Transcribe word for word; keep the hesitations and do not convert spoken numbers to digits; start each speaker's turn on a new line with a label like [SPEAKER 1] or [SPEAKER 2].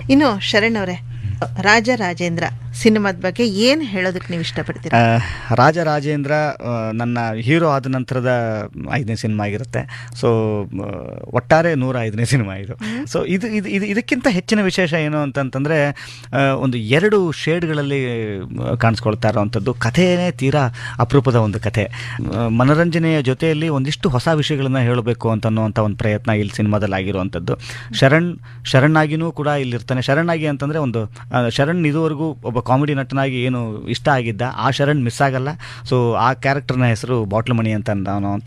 [SPEAKER 1] ಇನ್ನು ಶರಣ್ ಅವರೇ, ರಾಜ ರಾಜೇಂದ್ರ ಸಿನಿಮಾದ ಬಗ್ಗೆ ಏನು ಹೇಳೋದಕ್ಕೆ ನೀವು ಇಷ್ಟಪಡ್ತೀರಾ?
[SPEAKER 2] ರಾಜ ರಾಜೇಂದ್ರ ನನ್ನ ಹೀರೋ ಆದ ನಂತರದ ಐದನೇ ಸಿನಿಮಾ ಆಗಿರುತ್ತೆ. ಸೊ ಒಟ್ಟಾರೆ ನೂರ ಐದನೇ ಸಿನಿಮಾ ಇದು. ಸೊ ಇದು ಇದು ಇದು ಇದಕ್ಕಿಂತ ಹೆಚ್ಚಿನ ವಿಶೇಷ ಏನು ಅಂತಂತಂದರೆ, ಒಂದು ಎರಡು ಶೇಡ್ಗಳಲ್ಲಿ ಕಾಣಿಸ್ಕೊಳ್ತಾ ಇರೋವಂಥದ್ದು. ಕಥೆಯೇ ತೀರಾ ಅಪರೂಪದ ಒಂದು ಕಥೆ. ಮನೋರಂಜನೆಯ ಜೊತೆಯಲ್ಲಿ ಒಂದಿಷ್ಟು ಹೊಸ ವಿಷಯಗಳನ್ನು ಹೇಳಬೇಕು ಅಂತನ್ನುವಂಥ ಒಂದು ಪ್ರಯತ್ನ ಇಲ್ಲಿ ಸಿನಿಮಾದಲ್ಲಿ ಆಗಿರುವಂಥದ್ದು. ಶರಣ್ ಶರಣಾಗಿನೂ ಕೂಡ ಇಲ್ಲಿರ್ತಾನೆ. ಶರಣಾಗಿ ಅಂತಂದರೆ ಒಂದು ಶರಣ್ ಇದುವರೆಗೂ ಒಬ್ಬ ಕಾಮಿಡಿ ನಟನಾಗಿ ಏನು ಇಷ್ಟ ಆಗಿದ್ದ, ಆ ಶರಣ್ ಮಿಸ್ ಆಗಲ್ಲ. ಸೊ ಆ ಕ್ಯಾರೆಕ್ಟರ್ನ ಹೆಸರು ಬಾಟ್ಲು ಮಣಿ ಅಂತ ಅನ್ನೋ